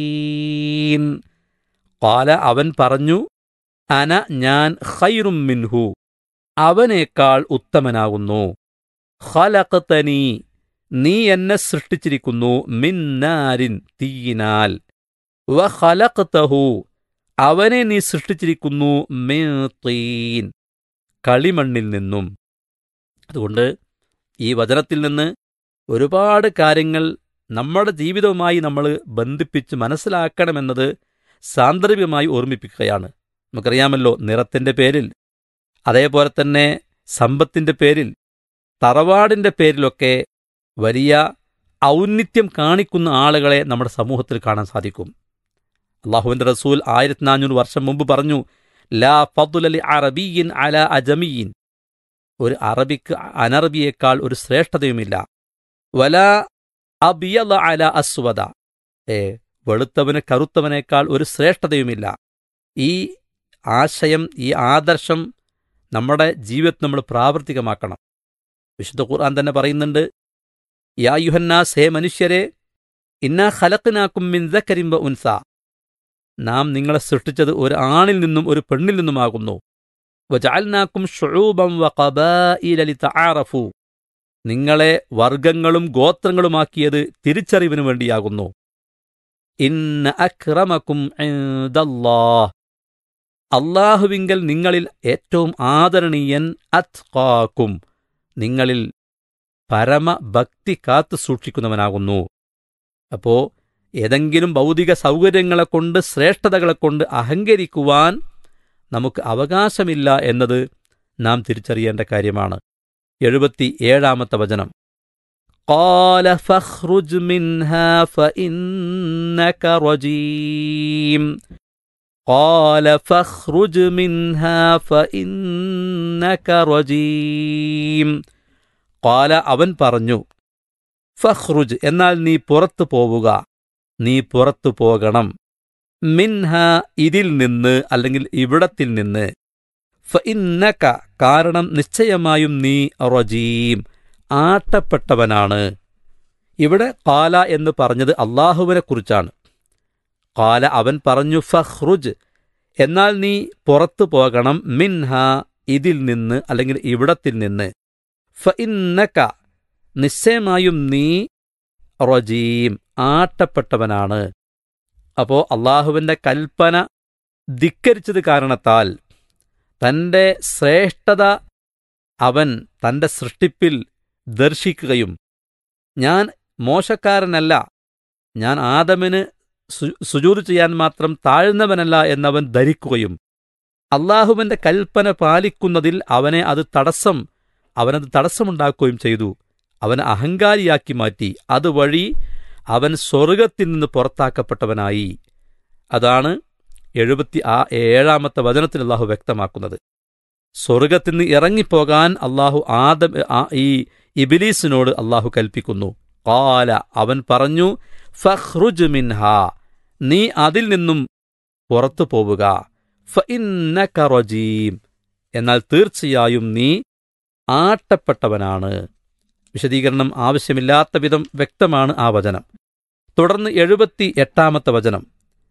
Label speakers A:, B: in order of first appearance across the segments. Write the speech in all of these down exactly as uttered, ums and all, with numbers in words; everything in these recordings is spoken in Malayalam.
A: ഖാല അവൻ പറഞ്ഞു, അന ഞാൻ ഖൈറും മിൻഹു അവനേക്കാൾ ഉത്തമനാകുന്നു. ഖലഖ്തനീ നീ എന്നെ സൃഷ്ടിച്ചിരിക്കുന്നു മിൻ നാരിൻ തീയിനാൽ, വ ഖലഖ്തഹു അവനെ നീ സൃഷ്ടിച്ചിരിക്കുന്നു മിൻ തീൻ കളിമണ്ണിൽ നിന്നും. അതുകൊണ്ട് ഈ വചനത്തിൽ നിന്ന് ഒരുപാട് കാര്യങ്ങൾ നമ്മുടെ ജീവിതവുമായി നമ്മൾ ബന്ധിപ്പിച്ച് മനസ്സിലാക്കണമെന്നത് സാന്ദർഭികമായി ഓർമ്മിപ്പിക്കുകയാണ്. നമുക്കറിയാമല്ലോ, നിറത്തിൻ്റെ പേരിൽ, അതേപോലെ തന്നെ സമ്പത്തിൻ്റെ പേരിൽ, തറവാടിൻ്റെ പേരിലൊക്കെ വലിയ ഔന്നിത്യം കാണിക്കുന്ന ആളുകളെ നമ്മുടെ സമൂഹത്തിൽ കാണാൻ സാധിക്കും. അള്ളാഹുവിൻ്റെ റസൂൽ ആയിരത്തി നാനൂറ് വർഷം മുമ്പ് പറഞ്ഞു, ലാ ഫദ്ല ലി അറബിയിൻ അലാ അജമിയിൻ ഒരു അറബിക്ക് അനറബിയേക്കാൾ ഒരു ശ്രേഷ്ഠതയുമില്ല. വലാ അബിയദ അലാ അസ്വദ ഏ വെളുത്തവന് കറുത്തവനേക്കാൾ ഒരു ശ്രേഷ്ഠതയുമില്ല. ഈ ആശയം, ഈ ആദർശം നമ്മുടെ ജീവിതത്തിൽ നമ്മൾ പ്രാവർത്തികമാക്കണം. വിശുദ്ധ ഖുർആൻ തന്നെ പറയുന്നുണ്ട്, യാ യുഹന്നാസ് ഹേ മനുഷ്യരെ, ഇന്നാ ഖലഖ്നാകും മിൻ ദക്കരിൻ വ ഉൻസ നാം നിങ്ങളെ സൃഷ്ടിച്ചത് ഒരു ആണിൽ നിന്നും ഒരു പെണ്ണിൽ നിന്നുമാകുന്നു. വജഅൽനാകും ശുഊബൻ വ ഖബായില ലിതആറഫു നിങ്ങളെ വർഗങ്ങളും ഗോത്രങ്ങളുമാക്കിയത് തിരിച്ചറിവിനു വേണ്ടിയാകുന്നു. ഇന്ന അക്രമക്കും ഇൻദല്ലാഹ് അല്ലാഹുവിങ്കൽ നിങ്ങളിൽ ഏറ്റവും ആദരണീയൻ അത്ഖാക്കും നിങ്ങളിൽ പരമഭക്തി കാത്തു സൂക്ഷിക്കുന്നവനാകുന്നു. അപ്പോ ഏതെങ്കിലും ഭൗതിക സൗകര്യങ്ങളെ കൊണ്ട്, ശ്രേഷ്ഠതകളെ കൊണ്ട് അഹങ്കരിക്കുവാൻ നമുക്ക് അവകാശമില്ല എന്നത് നാം തിരിച്ചറിയേണ്ട കാര്യമാണ്. എഴുപത്തി ഏഴാമത്തെ വചനം, ഖാല ഫഖ്റുജ് മിൻഹാ ഫഇന്നക റജീം ഖാല ഫഖ്റുജ് മിൻഹാ ഫഇന്നക റജീം ഖാല അവൻ പറഞ്ഞു, ഫഖ്റുജ് എന്നാൽ നീ പുറത്തു പോവുക, നീ പുറത്തു പോകണം, മിൻഹ ഇതിൽ നിന്ന് അല്ലെങ്കിൽ ഇവിടത്തിൽ നിന്ന്, ഫഇന്നക കാരണം നിശ്ചയമായും നീ റജീം ആട്ടപ്പെട്ടവനാണ്. ഇവിടെ ഖാല എന്ന് പറഞ്ഞത് അള്ളാഹുവിനെ കുറിച്ചാണ്. ഖാല അവൻ പറഞ്ഞു, ഫഖ്റുജ് എന്നാൽ നീ പുറത്തു പോകണം, മിൻഹ ഇതിൽ നിന്ന് അല്ലെങ്കിൽ ഇവിടത്തിൽ നിന്ന്, ഫഇന്നക നിശ്ചയമായും നീ റജീം ആട്ടപ്പെട്ടവനാണ്. അപ്പോ അള്ളാഹുവിൻ്റെ കൽപ്പന ധിക്കരിച്ചത് കാരണത്താൽ തൻ്റെ ശ്രേഷ്ഠത അവൻ തൻ്റെ സൃഷ്ടിപ്പിൽ ദർശിക്കുകയും ഞാൻ മോശക്കാരനല്ല, ഞാൻ ആദമിന് സുജൂദ് ചെയ്യാൻ മാത്രം താഴ്ന്നവനല്ല എന്നവൻ ധരിക്കുകയും അള്ളാഹുവിൻ്റെ കൽപ്പന പാലിക്കുന്നതിൽ അവനെ അത് തടസ്സം അവനത് തടസ്സമുണ്ടാക്കുകയും ചെയ്തു. അവനെ അഹങ്കാരിയാക്കി മാറ്റി. അതുവഴി അവൻ സ്വർഗത്തിൽ നിന്ന് പുറത്താക്കപ്പെട്ടവനായി. അതാണ് എഴുപത്തി ആ ഏഴാമത്തെ വചനത്തിൽ അള്ളാഹു വ്യക്തമാക്കുന്നത്. സ്വർഗത്തിൽ നിന്ന് ഇറങ്ങിപ്പോകാൻ അള്ളാഹു ആദം ഈ ഇബ്ലീസിനോട് അള്ളാഹു കൽപ്പിക്കുന്നു. ഖാല അവൻ പറഞ്ഞു, ഫഖ്റുജ് മിൻഹാ നീ അതിൽ നിന്നും പുറത്തു പോവുക, ഫഇന്നക റജീം എന്നാൽ തീർച്ചയായും നീ ആട്ടപ്പെട്ടവനാണ്. വിശദീകരണം ആവശ്യമില്ലാത്ത വിധം വ്യക്തമാണ് ആ വചനം. തുടർന്ന് എഴുപത്തി എട്ടാമത്തെ വചനം,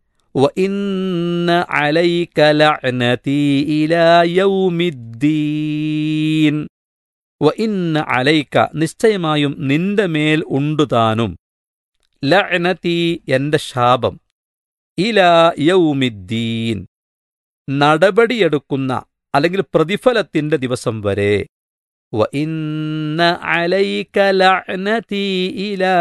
A: വഇന്ന അലൈക ലഅനതി ഇലാ യൗമിദ്ദീൻ വഇന്ന അലൈക നിശ്ചയമായും നിന്റെ മേൽ ഉണ്ടുതാനും, ലഅനതി എന്റെ ശാപം, ഇലാ യൗമിദ്ദീൻ നടപടിയെടുക്കുന്ന അല്ലെങ്കിൽ പ്രതിഫലത്തിന്റെ ദിവസം വരെ, വഇന്ന അലൈക ലഅനതി ഇലാ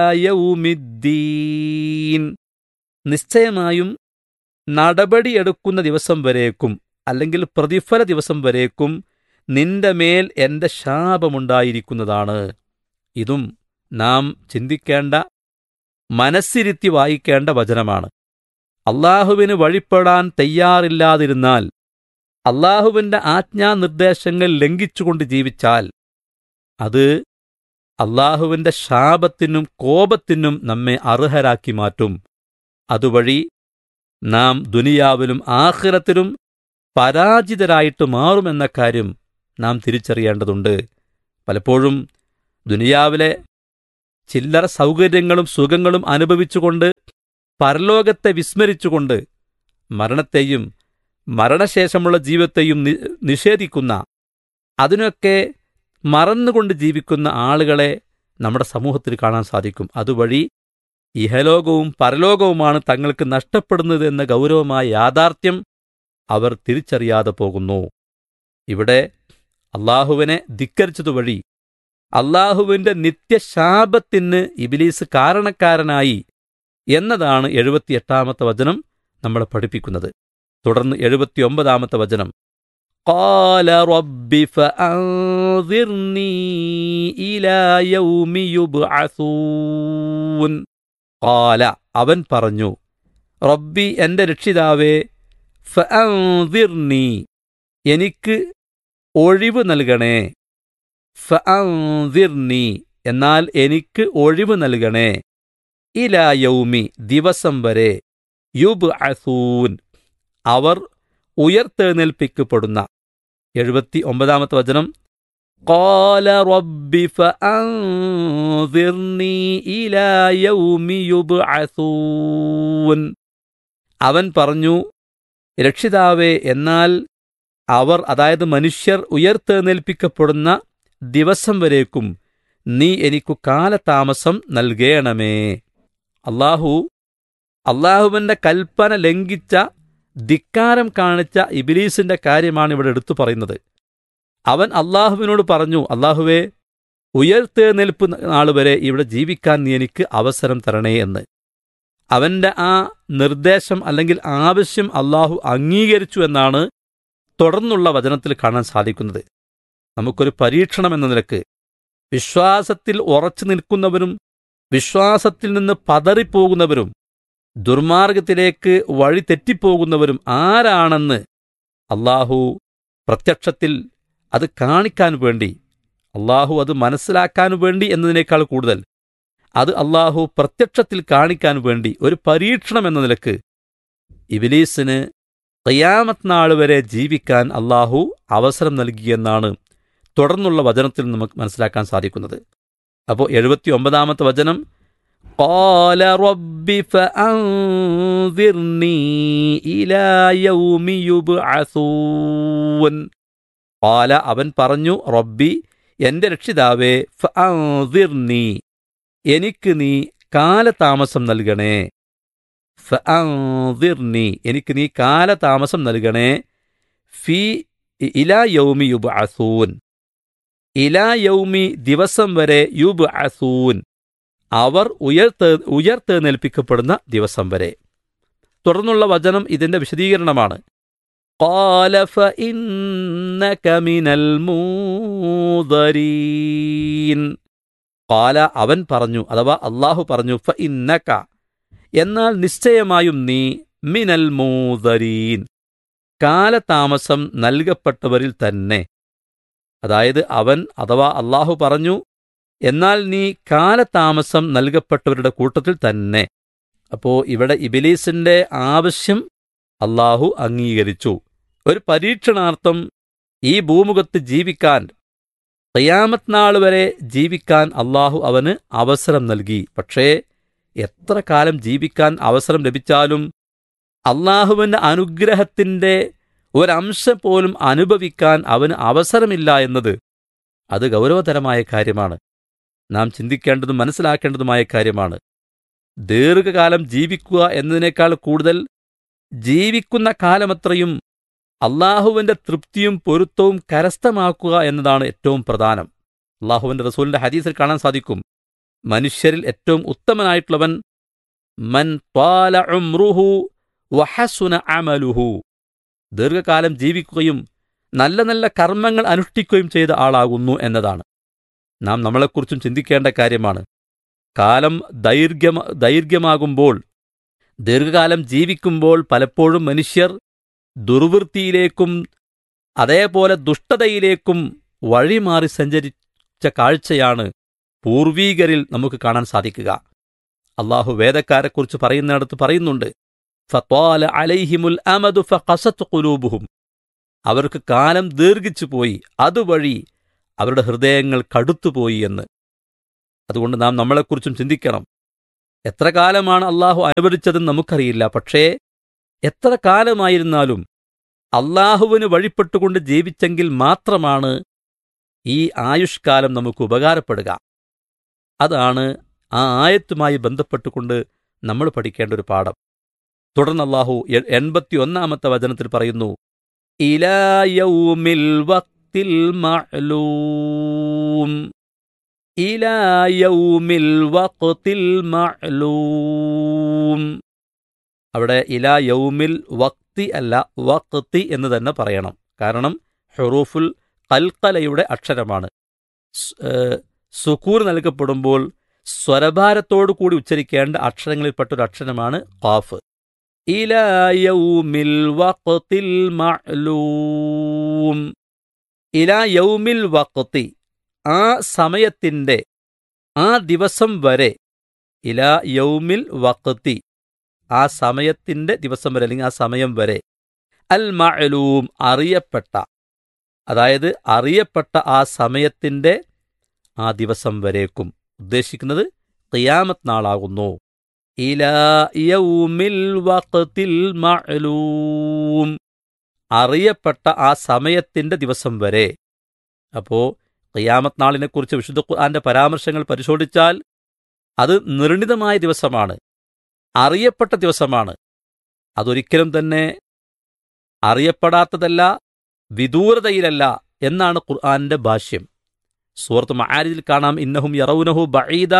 A: യൗമിദ്ദീൻ നിശ്ചയമായും നടപടിയെടുക്കുന്ന ദിവസം വരേക്കും അല്ലെങ്കിൽ പ്രതിഫല ദിവസം വരേക്കും നിന്റെ മേൽ എന്റെ ശാപമുണ്ടായിരിക്കുന്നതാണ്. ഇതും നാം ചിന്തിക്കേണ്ട, മനസ്സിരുത്തി വായിക്കേണ്ട വചനമാണ്. അള്ളാഹുവിന് വഴിപ്പെടാൻ തയ്യാറില്ലാതിരുന്നാൽ, അള്ളാഹുവിൻ്റെ ആജ്ഞാനിർദ്ദേശങ്ങൾ ലംഘിച്ചുകൊണ്ട് ജീവിച്ചാൽ അത് അള്ളാഹുവിൻ്റെ ശാപത്തിനും കോപത്തിനും നമ്മെ അർഹരാക്കി മാറ്റും. അതുവഴി നാം ദുനിയാവിലും ആഖിറത്തിലും പരാജിതരായിട്ട് മാറുമെന്ന കാര്യം നാം തിരിച്ചറിയേണ്ടതുണ്ട്. പലപ്പോഴും ദുനിയാവിലെ ചില്ലറ സൗകര്യങ്ങളും സുഖങ്ങളും അനുഭവിച്ചുകൊണ്ട് പരലോകത്തെ വിസ്മരിച്ചുകൊണ്ട് മരണത്തെയും മരണശേഷമുള്ള ജീവിതത്തെയും നിഷേധിക്കുന്ന, അതിനൊക്കെ മറന്നുകൊണ്ട് ജീവിക്കുന്ന ആളുകളെ നമ്മുടെ സമൂഹത്തിൽ കാണാൻ സാധിക്കും. അതുവഴി ഇഹലോകവും പരലോകവുമാണ് തങ്ങൾക്ക് നഷ്ടപ്പെടുന്നത് എന്ന ഗൗരവമായ യാഥാർത്ഥ്യം അവർ തിരിച്ചറിയാതെ പോകുന്നു. ഇവിടെ അള്ളാഹുവിനെ ധിക്കരിച്ചതുവഴി അള്ളാഹുവിൻ്റെ നിത്യശാപത്തിന് ഇബ്ലീസ് കാരണക്കാരനായി എന്നതാണ് എഴുപത്തിയെട്ടാമത്തെ വചനം നമ്മളെ പഠിപ്പിക്കുന്നത്. തുടർന്ന് എഴുപത്തിയൊമ്പതാമത്തെ വചനം, ഖാല റബ്ബി ഫഅൻസിർനീ ഇലാ യൗമി യുബ്അസൂൻ. ഖാല അവൻ പറഞ്ഞു, റബ്ബി എൻ്റെ രക്ഷിതാവേ, ഫഅൻസിർനീ എനിക്ക് ഒഴിവ് നൽകണേ, ഫഅൻസിർനീ എന്നാൽ എനിക്ക് ഒഴിവ് നൽകണേ, ഇലാ യൗമി ദിവസം വരെ, യുബ്അസൂൻ അവർ ഉയർത്തെഴുന്നേൽപ്പിക്കപ്പെടുന്ന. എഴുപത്തി ഒമ്പതാമത്തെ വചനം, ഖാല റബ്ബി ഫഅൻസിർനീ ഇലാ യൗമി യുബ്അസൂൻ. അവൻ പറഞ്ഞു, രക്ഷിതാവേ എന്നാൽ അവർ, അതായത് മനുഷ്യർ ഉയർത്തെഴുന്നേൽപ്പിക്കപ്പെടുന്ന ദിവസം വരേക്കും നീ എനിക്കു കാലതാമസം നൽകേണമേ. അള്ളാഹു അള്ളാഹുവിൻ്റെ കൽപ്പന ലംഘിച്ച, ധിക്കാരം കാണിച്ച ഇബ്ലീസിന്റെ കാര്യമാണ് ഇവിടെ എടുത്തു പറയുന്നത്. അവൻ അള്ളാഹുവിനോട് പറഞ്ഞു, അള്ളാഹുവേ, ഉയർത്തെഴുന്നേൽപ്പ് നാൾ വരെ ഇവിടെ ജീവിക്കാൻ നീ എനിക്ക് അവസരം തരണേ എന്ന്. അവൻ്റെ ആ നിർദ്ദേശം അല്ലെങ്കിൽ ആവശ്യം അള്ളാഹു അംഗീകരിച്ചു എന്നാണ് തുടർന്നുള്ള വചനത്തിൽ കാണാൻ സാധിക്കുന്നത്. നമുക്കൊരു പരീക്ഷണം എന്ന നിലക്ക് വിശ്വാസത്തിൽ ഉറച്ചു നിൽക്കുന്നവരും വിശ്വാസത്തിൽ നിന്ന് പതറിപ്പോകുന്നവരും ദുർമാർഗത്തിലേക്ക് വഴി തെറ്റിപ്പോകുന്നവരും ആരാണെന്ന് അള്ളാഹു പ്രത്യക്ഷത്തിൽ അത് കാണിക്കാൻ വേണ്ടി, അള്ളാഹു അത് മനസ്സിലാക്കാൻ വേണ്ടി എന്നതിനേക്കാൾ കൂടുതൽ അത് അള്ളാഹു പ്രത്യക്ഷത്തിൽ കാണിക്കാൻ വേണ്ടി ഒരു പരീക്ഷണം എന്ന നിലക്ക് ഇബ്ലീസിന് ഖിയാമത്ത് നാൾ വരെ ജീവിക്കാൻ അള്ളാഹു അവസരം നൽകിയെന്നാണ് തുടർന്നുള്ള വചനത്തിൽ നമുക്ക് മനസ്സിലാക്കാൻ സാധിക്കുന്നത്. അപ്പോൾ എഴുപത്തി ഒമ്പതാമത്തെ വചനം, ഖാല റബ്ബി ഫഅൻസിർനീ ഇലാ യൗമി യുബ്അസൂൻ. ഖാല അവൻ പറഞ്ഞു, റബ്ബി എൻ്റെ രക്ഷിതാവേ, ഫഅൻസിർനീ എനിക്ക് നീ കാലതാമസം നൽകണേ, ഫഅൻസിർനീ എനിക്ക് നീ കാലതാമസം നൽകണേ, ഫീ ഇലാ യൗമി യുബ്അസൂൻ ഇലാ യൗമി ദിവസം വരെ, യുബ്അസൂൻ അവർ ഉയർത്തെ ഉയർത്തെഴുന്നേൽപ്പിക്കപ്പെടുന്ന ദിവസം വരെ. തുടർന്നുള്ള വചനം ഇതിന്റെ വിശദീകരണമാണ്. ഖാല ഫഇന്നക മിനൽ മൂദരീൻ. ഖാല അവൻ പറഞ്ഞു, അഥവാ അല്ലാഹു പറഞ്ഞു, ഫഇന്നക എന്നാൽ നിശ്ചയമായും നീ, മിനൽ മൂദരീൻ കാലതാമസം നൽകപ്പെട്ടവരിൽ തന്നെ. അതായത് അവൻ അഥവാ അല്ലാഹു പറഞ്ഞു, എന്നാൽ നീ കാലതാമസം നൽകപ്പെട്ടവരുടെ കൂട്ടത്തിൽ തന്നെ. അപ്പോൾ ഇവിടെ ഇബ്ലീസിന്റെ ആവശ്യം അല്ലാഹു അംഗീകരിച്ചു. ഒരു പരീക്ഷണാർത്ഥം ഈ ഭൂമുഖത്ത് ജീവിക്കാൻ, ഖിയാമത്ത് നാൾ വരെ ജീവിക്കാൻ അല്ലാഹു അവന് അവസരം നൽകി. പക്ഷേ എത്ര കാലം ജീവിക്കാൻ അവസരം ലഭിച്ചാലും അല്ലാഹുവിൻ്റെ അനുഗ്രഹത്തിൻ്റെ ഒരംശം പോലും അനുഭവിക്കാൻ അവന് അവസരമില്ല എന്നത് അത് ഗൗരവതരമായ കാര്യമാണ്. നാം ചിന്തിക്കേണ്ടതും മനസ്സിലാക്കേണ്ടതുമായ കാര്യമാണ്. ദീർഘകാലം ജീവിക്കുക എന്നതിനേക്കാൾ കൂടുതൽ ജീവിക്കുന്ന കാലമത്രയും അള്ളാഹുവിൻ്റെ തൃപ്തിയും പൊരുത്തവും കരസ്ഥമാക്കുക എന്നതാണ് ഏറ്റവും പ്രധാനം. അള്ളാഹുവിൻ്റെ റസൂലിൻ്റെ ഹദീസിൽ കാണാൻ സാധിക്കും, മനുഷ്യരിൽ ഏറ്റവും ഉത്തമനായിട്ടുള്ളവൻ മൻ ത്വാല ഉംറുഹു വഹസുന അമലുഹു, ദീർഘകാലം ജീവിക്കുകയും നല്ല നല്ല കർമ്മങ്ങൾ അനുഷ്ഠിക്കുകയും ചെയ്ത ആളാകുന്നു എന്നതാണ്. നാം നമ്മളെക്കുറിച്ചും ചിന്തിക്കേണ്ട കാര്യമാണ്. കാലം ദൈർഘ്യം ദൈർഘ്യമാകുമ്പോൾ, ദീർഘകാലം ജീവിക്കുമ്പോൾ പലപ്പോഴും മനുഷ്യർ ദുർവൃത്തിയിലേക്കും അതേപോലെ ദുഷ്ടതയിലേക്കും വഴിമാറി സഞ്ചരിച്ച കാഴ്ചയാണ് പൂർവീകരിൽ നമുക്ക് കാണാൻ സാധിക്കുക. അള്ളാഹു വേദക്കാരെക്കുറിച്ച് പറയുന്നിടത്ത് പറയുന്നുണ്ട്, ഫത്വാല അലൈഹിമുൽ അമദു ഫഖസത് ഖുലൂബുഹും, അവർക്ക് കാലം ദീർഘിച്ചു പോയി, അതുവഴി അവരുടെ ഹൃദയങ്ങൾ കടുത്തുപോയി എന്ന്. അതുകൊണ്ട് നാം നമ്മളെക്കുറിച്ചും ചിന്തിക്കണം. എത്ര കാലമാണ് അള്ളാഹു അനുവദിച്ചതെന്ന് നമുക്കറിയില്ല. പക്ഷേ എത്ര കാലമായിരുന്നാലും അള്ളാഹുവിന് വഴിപ്പെട്ടുകൊണ്ട് ജീവിച്ചെങ്കിൽ മാത്രമാണ് ഈ ആയുഷ്കാലം നമുക്ക് ഉപകാരപ്പെടുക. അതാണ് ആ ആയത്തുമായി ബന്ധപ്പെട്ടുകൊണ്ട് നമ്മൾ പഠിക്കേണ്ട ഒരു പാഠം. തുടർന്ന് അല്ലാഹു എൺപത്തി ഒന്നാമത്തെ വചനത്തിൽ പറയുന്നു, ഇലാ യൗമിൽ വഖ്തിൽ മഅ്ലൂം, ഇലാ യൗമിൽ വഖ്തിൽ മഅ്ലൂം. അവിടെ ഇലാ യൗമിൽ വഖ്തി അല്ല, വഖ്തി എന്ന് തന്നെ പറയണം. കാരണം ഹുറൂഫുൽ ഖൽഖലയുടെ അക്ഷരമാണ്. സുക്കൂർ നൽകപ്പെടുമ്പോൾ സ്വരഭാരത്തോടു കൂടി ഉച്ചരിക്കേണ്ട അക്ഷരങ്ങളിൽപ്പെട്ടൊരു അക്ഷരമാണ് ഖാഫ്. ഇലാ യൗമിൽ വഖ്തിൽ മഅ്ലൂം, ഇലാ യൗമിൽ വഖ്തി, ആ സമയത്തിന്റെ, ആ ദിവസം വരെ. ഇലാ യൗമിൽ വഖ്തി, ആ സമയത്തിന്റെ ദിവസം വരെ, അല്ലെങ്കിൽ ആ സമയം വരെ. അൽ മഅ്ലൂം, അറിയപ്പെട്ട, അതായത് അറിയപ്പെട്ട ആ സമയത്തിന്റെ ആ ദിവസം വരേക്കും. ഉദ്ദേശിക്കുന്നത് ഖിയാമത്ത് നാളാകുന്നു. ഇലാ യൗമിൽ വഖ്തിൽ മഅ്ലൂം, അറിയപ്പെട്ട ആ സമയത്തിന്റെ ദിവസം വരെ. അപ്പോ ഖിയാമത്ത് നാളിനെക്കുറിച്ച് വിശുദ്ധ ഖുർആന്റെ പരാമർശങ്ങൾ പരിശോധിച്ചാൽ അത് നിർണിതമായ ദിവസമാണ്, അറിയപ്പെട്ട ദിവസമാണ്. അതൊരിക്കലും തന്നെ അറിയപ്പെടാത്തതല്ല, വിദൂരതയിലല്ല എന്നാണ് ഖുർആന്റെ ഭാഷ്യം. സൂറത്ത് മആരിജിൽ കാണാം, ഇന്നഹും യറൗനഹു ബഈദ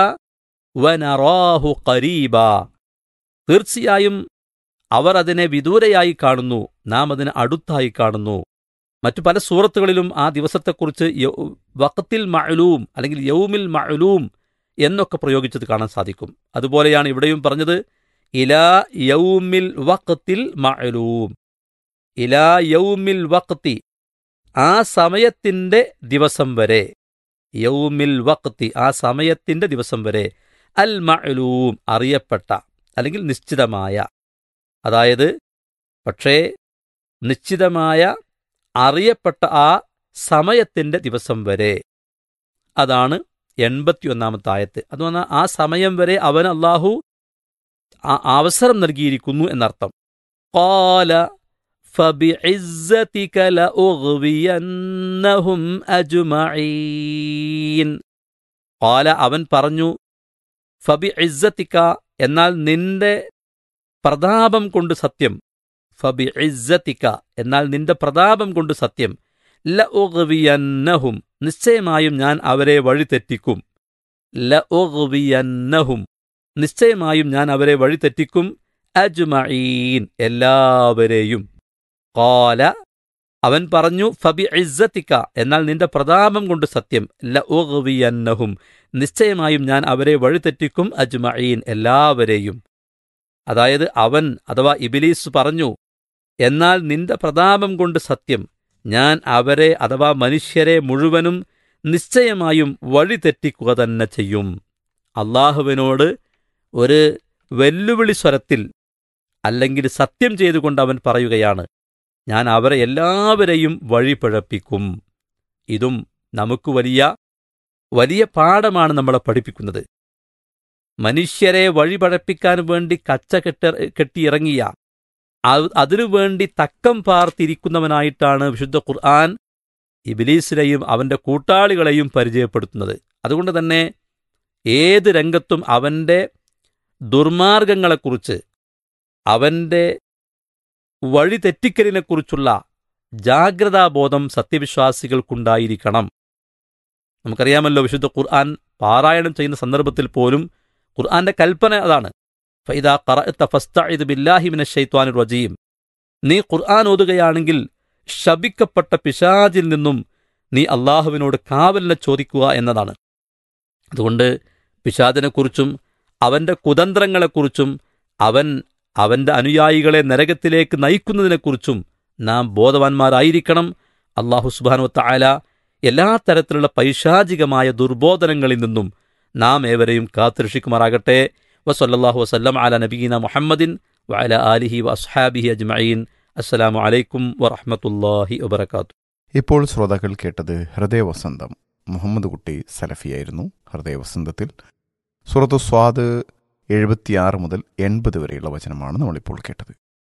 A: വനറാഹു ഖരീബ. തീർച്ചയായും അവർ അതിനെ വിദൂരയായി കാണുന്നു, നാം അതിനെ അടുത്തായി കാണുന്നു. മറ്റു പല സൂറത്തുകളിലും ആ ദിവസത്തെക്കുറിച്ച് വഖ്തിൽ മഅ്ലൂം അല്ലെങ്കിൽ യൗമിൽ മഅ്ലൂം എന്നൊക്കെ പ്രയോഗിച്ചത് കാണാൻ സാധിക്കും. അതുപോലെയാണ് ഇവിടെയും പറഞ്ഞത്, ഇലാ യൗമിൽ വഖ്തിൽ മഅ്ലൂം, ഇലാ യൗമിൽ വഖ്തി, ആ സമയത്തിന്റെ ദിവസം വരെ. യൗമിൽ വഖ്തി, ആ സമയത്തിന്റെ ദിവസം വരെ. അൽ മഅ്ലൂം, അറിയപ്പെട്ട അല്ലെങ്കിൽ നിശ്ചിതമായ. അതായത് പക്ഷേ നിശ്ചിതമായ അറിയപ്പെട്ട ആ സമയത്തിന്റെ ദിവസം വരെ. അതാണ് എൺപത്തിയൊന്നാമത്തെ ആയത്ത്. അത് പറഞ്ഞാൽ ആ സമയം വരെ അവൻ അല്ലാഹു അവസരം നൽകിയിരിക്കുന്നു എന്നർത്ഥം. ഖാല ഫബിഇസ്സതിക ലഉഗ്വിയന്നഹും അജ്മഈൻ. ഖാല, അവൻ പറഞ്ഞു, ഫബിഇസ്സതിക, എന്നാൽ നിന്റെ പ്രതാപം കൊണ്ട് സത്യം. ഫബിഇസ്സതിക, എന്നാൽ നിന്റെ പ്രതാപം കൊണ്ട് സത്യം. ലഉഗ്വിയന്നഹും, നിശ്ചയമായും ഞാൻ അവരെ വഴിതെറ്റിക്കും. ലഉഗ്വിയന്നഹും, നിശ്ചയമായും ഞാൻ അവരെ വഴിതെറ്റിക്കും. അജ്മഈൻ, എല്ലാവരെയും. ഖാല, അവൻ പറഞ്ഞു, ഫബിഇസ്സതിക, എന്നാൽ നിന്റെ പ്രതാപം കൊണ്ട് സത്യം. ലഉഗ്വിയന്നഹും, നിശ്ചയമായും ഞാൻ അവരെ വഴിതെറ്റിക്കും. അജ്മഈൻ, എല്ലാവരെയും. അതായത് അവൻ അഥവാ ഇബ്ലീസ് പറഞ്ഞു, എന്നാൽ നിന്റെ പ്രതാപം കൊണ്ട് സത്യം, ഞാൻ അവരെ അഥവാ മനുഷ്യരെ മുഴുവനും നിശ്ചയമായും വഴിതെറ്റിക്കുക തന്നെ ചെയ്യും. അള്ളാഹുവിനോട് ഒരു വെല്ലുവിളി സ്വരത്തിൽ അല്ലെങ്കിൽ സത്യം ചെയ്തുകൊണ്ട് അവൻ പറയുകയാണ്, ഞാൻ അവരെ എല്ലാവരെയും വഴിപിഴപ്പിക്കും. ഇതും നമുക്ക് വലിയ വലിയ പാഠമാണ് നമ്മളെ പഠിപ്പിക്കുന്നത്. മനുഷ്യരെ വഴിപഴപ്പിക്കാൻ വേണ്ടി കച്ച കെട്ട കെട്ടിയിറങ്ങിയ, അതിനുവേണ്ടി തക്കം പാർത്തിരിക്കുന്നവനായിട്ടാണ് വിശുദ്ധ ഖുർആൻ ഇബ്ലീസിനെയും അവന്റെ കൂട്ടാളികളെയും പരിചയപ്പെടുത്തുന്നത്. അതുകൊണ്ട് തന്നെ ഏത് രംഗത്തും അവന്റെ ദുർമാർഗങ്ങളെക്കുറിച്ച്, അവന്റെ വഴിതെറ്റിക്കലിനെക്കുറിച്ചുള്ള ജാഗ്രതാബോധം സത്യവിശ്വാസികൾക്കുണ്ടായിരിക്കണം. നമുക്കറിയാമല്ലോ, വിശുദ്ധ ഖുർആൻ പാരായണം ചെയ്യുന്ന സന്ദർഭത്തിൽ പോലും ഖുർആന്റെ കൽപ്പന അതാണ്, ഫഇദാ ഖറഅത ഫസ്തഇദ് ബില്ലാഹി മിനശ് ശൈത്വാനിർ റജീം. നീ ഖുർആൻ ഓതുകയാണെങ്കിൽ ശപിക്കപ്പെട്ട പിശാചിൽ നിന്നും നീ അള്ളാഹുവിനോട് കാവലിനെ ചോദിക്കുക എന്നതാണ്. അതുകൊണ്ട് പിശാചിനെക്കുറിച്ചും അവന്റെ കുതന്ത്രങ്ങളെക്കുറിച്ചും അവൻ അവന്റെ അനുയായികളെ നരകത്തിലേക്ക് നയിക്കുന്നതിനെക്കുറിച്ചും നാം ബോധവാന്മാരായിരിക്കണം. അല്ലാഹു സുബ്ഹാനഹു വ തആല എല്ലാ തരത്തിലുള്ള പൈശാചികമായ ദുർബോധനങ്ങളിൽ നിന്നും നാം ഏവരെയും കാത്തുരക്ഷിക്കുമാറാകട്ടെ. വസല്ലല്ലാഹു വസല്ലം അലാ നബിയിന മുഹമ്മദിൻ വഅലാ ആലിഹി വഅസ്ഹാബിഹി അജ്മഈൻ. അസ്സലാമു അലൈക്കും വറഹ്മത്തുള്ളാഹി വബറകാതുഹു.
B: ഇപ്പോൾ ശ്രോതാക്കൾ കേട്ടത് ഹൃദയവസന്തം. മുഹമ്മദ് കുട്ടി സലഫിയായിരുന്നു ഹൃദയവസന്തത്തിൽ. സൂറത്തു സ്വാദ് എഴുപത്തിയാറ് മുതൽ എൺപത് വരെയുള്ള വചനമാണ് നമ്മളിപ്പോൾ കേട്ടത്.